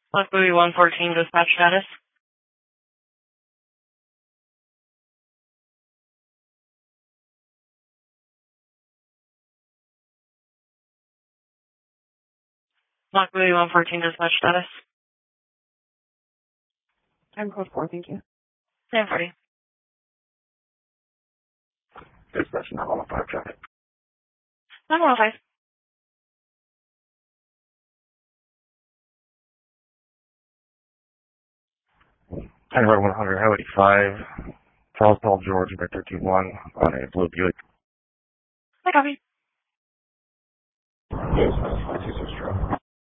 Black Louis 114, dispatch status. Black Louis 114, dispatch status. I'm code 4, thank you. 1040. Dispatch 915 traffic. 915. And Road 100, Highway 5, Charles Paul George, Victor 21, on a blue Buick. I copy. Dispatch